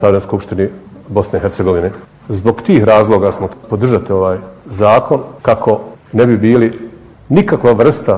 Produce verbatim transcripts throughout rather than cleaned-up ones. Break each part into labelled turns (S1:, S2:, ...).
S1: Narodnoj skupštini Bosne i Hercegovine. Zbog tih razloga smo podržati ovaj zakon kako ne bi bili nikakva vrsta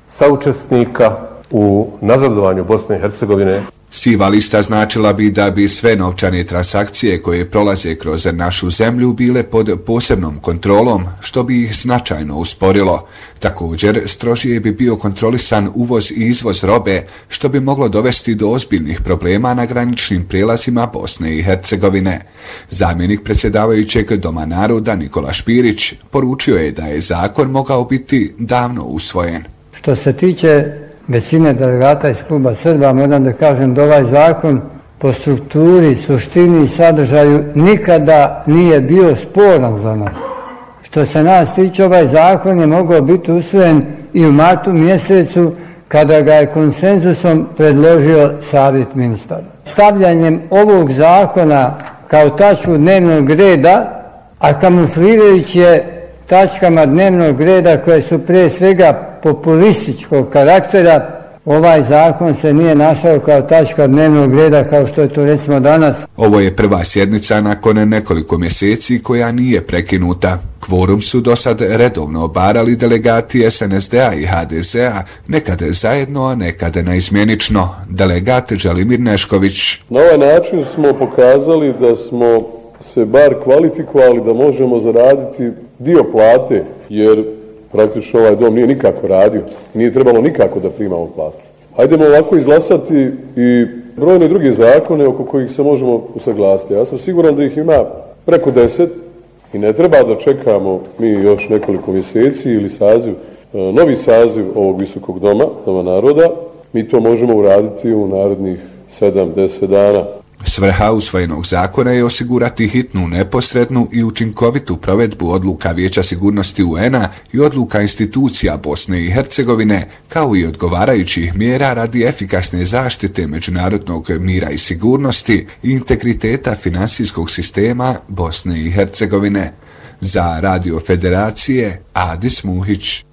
S1: saučesnika u nazadovanju Bosne i Hercegovine.
S2: Siva lista značila bi da bi sve novčane transakcije koje prolaze kroz našu zemlju bile pod posebnom kontrolom, što bi ih značajno usporilo. Također, strožije bi bio kontrolisan uvoz i izvoz robe, što bi moglo dovesti do ozbiljnih problema na graničnim prijelazima Bosne i Hercegovine. Zamjenik predsjedavajućeg Doma naroda Nikola Špirić poručio je da je zakon mogao biti davno usvojen.
S3: Što se tiče većine delegata iz kluba Srba, moram da kažem da ovaj zakon po strukturi, suštini i sadržaju nikada nije bio sporan za nas. Što se nas tiče, ovaj zakon je mogao biti usvojen i u martu mjesecu kada ga je konsenzusom predložio Savjet ministara. Stavljanjem ovog zakona kao tačku dnevnog reda, a kamuflirajući je tačkama dnevnog reda koje su prije svega populističkog karaktera, ovaj zakon se nije našao kao tačka dnevnog reda kao što je to recimo danas.
S2: Ovo je prva sjednica nakon nekoliko mjeseci koja nije prekinuta. Kvorum su do sad redovno obarali delegati S N S D-a i H D Z-a, nekad zajedno, a nekad naizmjenično. Delegat Želimir Nešković.
S4: Na ovaj način smo pokazali da smo se bar kvalifikovali da možemo zaraditi dio plate, jer praktično ovaj dom nije nikako radio, nije trebalo nikako da primamo platu. Hajdemo ovako izglasati i brojne druge zakone oko kojih se možemo usaglasiti. Ja sam siguran da ih ima preko deset i ne treba da čekamo mi još nekoliko mjeseci ili saziv, novi saziv ovog visokog doma, Doma naroda. Mi to možemo uraditi u narednih sedam do deset dana.
S2: Svrha usvojenog zakona je osigurati hitnu, neposrednu i učinkovitu provedbu odluka Vijeća sigurnosti U N-a i odluka institucija Bosne i Hercegovine, kao i odgovarajućih mjera radi efikasne zaštite međunarodnog mira i sigurnosti i integriteta finansijskog sistema Bosne i Hercegovine. Za Radio Federacije, Adis Muhić.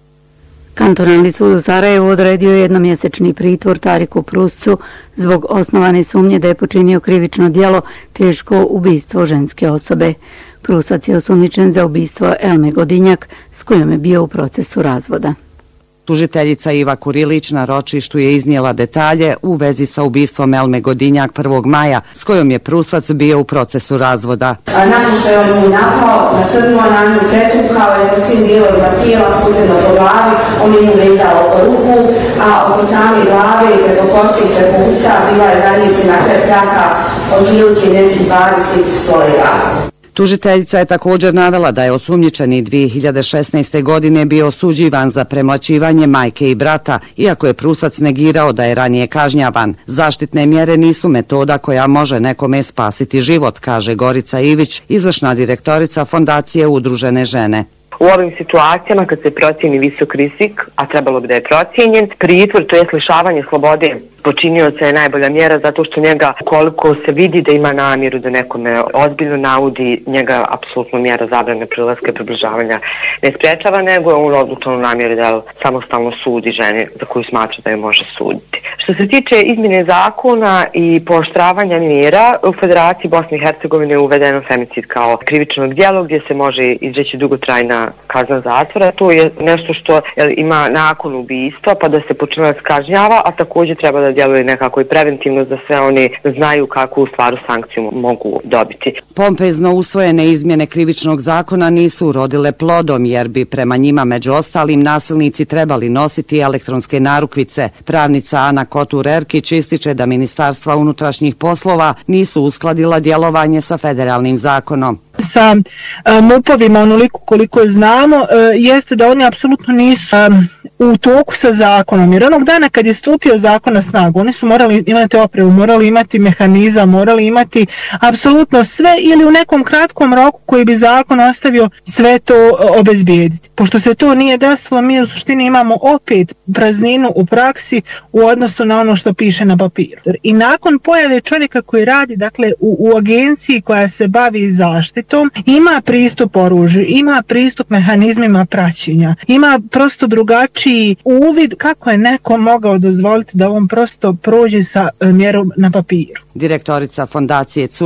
S5: Kantonalni sud u Sarajevu odredio jednomjesečni pritvor Tariku Pruscu zbog osnovane sumnje da je počinio krivično djelo teško ubistvo ženske osobe. Prusac je osumnjičen za ubistvo Elme Godinjak s kojom je bio u procesu razvoda.
S6: Tužiteljica Iva Kurilić na ročištu je iznijela detalje u vezi sa ubistvom Elme Godinjak prvog maja s kojom je Prusac bio u procesu razvoda.
S7: A nakon što je on nju napao, nasrnuo na nju, pretukao je po svim dijelovima tijela, posebno po glavi, on je nju vezao oko ruku, a oko same glave i preko kosi i preko usta bila je zalijepljena traka od prilike nekih dvadeset slojeva.
S6: Tužiteljica je također navela da je osumnjičeni dvije hiljade šesnaeste. godine bio osuđivan za premlaćivanje majke i brata, iako je Prusac negirao da je ranije kažnjavan. Zaštitne mjere nisu metoda koja može nekome spasiti život, kaže Gorica Ivić, izvršna direktorica Fondacije Udružene žene.
S8: U ovim situacijama kad se procijeni visok rizik, a trebalo bi da je procijenjen, pritvor, to je lišavanje slobode počinioca je najbolja mjera zato što njega, koliko se vidi da ima namjeru da nekome ozbiljno naudi, njega apsolutno mjera zabrane prilaska i približavanja ne sprečava, nego je on odlučan u namjeri da samostalno sudi žene za koju smatra da je može suditi. Što se tiče izmjene zakona i pooštravanja mjera, u Federaciji Bosne i Hercegovine je uvedeno femicid kao krivičnog djela gdje se može izreći dugotrajna kazna zatvora. To je nešto što ima nakon ubistva pa da se počinilac kažnjava, a također treba da djeluje nekako i preventivno za sve oni znaju kakvu stvaru sankciju mogu dobiti.
S6: Pompezno usvojene izmjene krivičnog zakona nisu urodile plodom jer bi prema njima među ostalim nasilnici trebali nositi elektronske narukvice. Pravnica Ana Kotur-Erkić ističe da Ministarstva unutrašnjih poslova nisu uskladila djelovanje sa federalnim zakonom.
S9: Sa M U P-ovima onoliko koliko znamo jeste da oni apsolutno nisu u toku sa zakonom, jer onog dana kad je stupio zakon na snagu oni su morali imati opremu, morali imati mehanizam, morali imati apsolutno sve ili u nekom kratkom roku koji bi zakon ostavio sve to obezbijediti. Pošto se to nije desilo, mi u suštini imamo opet prazninu u praksi u odnosu na ono što piše na papiru. I nakon pojave čovjeka koji radi dakle u, u agenciji koja se bavi zaštitom, ima pristup oružju, ima pristup mehanizmima praćenja, ima prosto drugačiji uvid kako je neko mogao dozvoliti da on prosto prođe sa mjerom na papiru.
S6: Direktorica Fondacije